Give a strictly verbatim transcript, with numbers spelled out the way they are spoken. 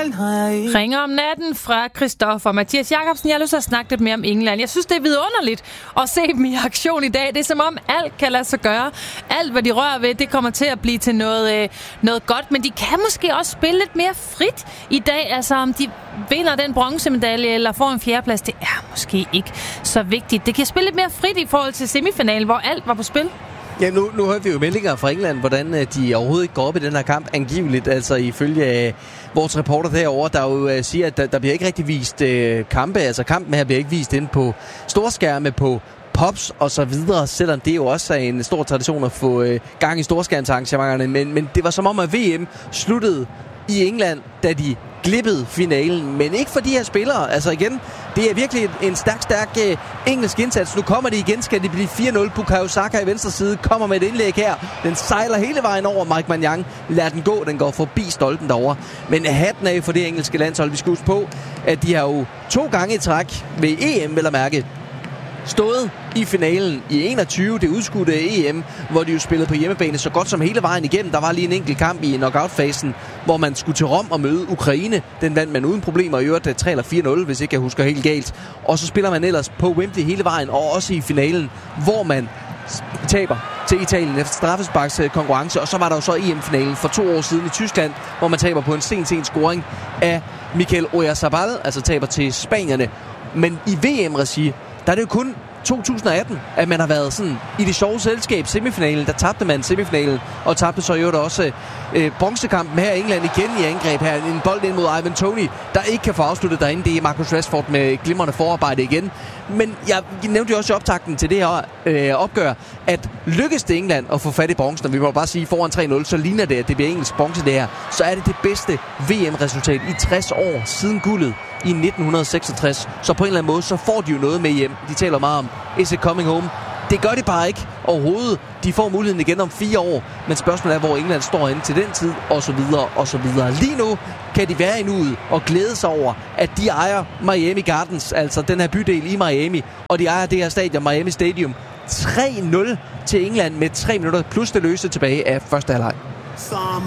Ringer om natten fra Christoffer. Mathias Jacobsen, jeg har lyst til at snakke lidt mere om England. Jeg synes, det er vidunderligt at se dem i aktion i dag. Det er som om alt kan lade sig gøre. Alt, hvad de rører ved, det kommer til at blive til noget, øh, noget godt. Men de kan måske også spille lidt mere frit i dag. Altså, om de vinder den bronzemedalje eller får en fjerdeplads, det er måske ikke så vigtigt. Det kan spille lidt mere frit i forhold til semifinalen, hvor alt var på spil. Ja, nu, nu hørte vi jo meldinger fra England, hvordan de overhovedet ikke går op i den her kamp, angiveligt, altså ifølge uh, vores reporter derovre, der jo uh, siger, at der, der bliver ikke rigtig vist uh, kampe, altså kampen her bliver ikke vist inde på storskærme, på pops og så videre, selvom det jo også er en stor tradition at få uh, gang i storskærmsarrangementerne, men, men det var som om, at V M sluttede i England, da de glippede finalen, men ikke for de her spillere. Altså igen, det er virkelig en stærk, stærk uh, engelsk indsats. Nu kommer det igen, skal det blive fire nul. Bukayo Saka i venstre side kommer med et indlæg her. Den sejler hele vejen over. Mike Maignan lader den gå. Den går forbi stolpen derovre. Men hatten af for det engelske landshold. Vi skal huske på, at de har jo to gange i træk ved E M, vel at mærke, stået i finalen i enogtyve, det udskudte E M, hvor de jo spillede på hjemmebane så godt som hele vejen igennem. Der var lige en enkelt kamp i knockout-fasen, hvor man skulle til Rom og møde Ukraine. Den vandt man uden problemer, i øvrigt tre eller fire nul, hvis ikke jeg husker helt galt. Og så spiller man ellers på Wembley hele vejen, og også i finalen, hvor man taber til Italien efter straffesparks konkurrence. Og så var der jo så E M-finalen for to år siden i Tyskland, hvor man taber på en sen-sen scoring af Mikel Oyarzabal, altså taber til spanierne. Men i V M-regi, der er det jo kun to tusind og atten, at man har været sådan i det sjove selskab. Semifinalen, der tabte man semifinalen, og tabte så jo også øh, bronzekampen her i England igen i angreb her. En bold ind mod Ivan Toney, der ikke kan få afsluttet derinde. Det er Marcus Rashford med glimrende forarbejde igen. Men jeg nævnte jo også i optakten til det her øh, opgør, at lykkes det England at få fat i bronzen, og vi må bare sige foran tre nul, så ligner det, at det bliver engelsk bronze det her. Så er det det bedste V M-resultat i tres år siden guldet i nitten seksogtres. Så på en eller anden måde, så får de jo noget med hjem. De taler meget om, is it coming home? Det gør de bare ikke overhovedet. De får muligheden igen om fire år, men spørgsmålet er, hvor England står inde til den tid, og så videre, og så videre. Lige nu kan de være i nuet og glæde sig over, at de ejer Miami Gardens, altså den her bydel i Miami, og de ejer det her stadion, Miami Stadium. tre nul til England med tre minutter plus det løse tilbage af første halvleg.